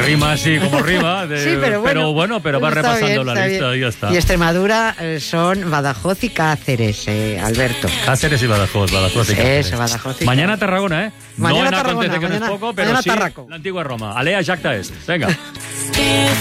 rima así como rima. Sí, pero va repasando la lista bien. y ya está. Y Extremadura son Badajoz y Cáceres, Alberto. Cáceres y Badajoz y Cáceres. Eso, Badajoz y Mañana Tarragona, ¿eh? Mañana no en Tarragona, acontece que no es poco, pero mañana sí Tarraco. la antigua Roma. Alea Jacta est. Venga.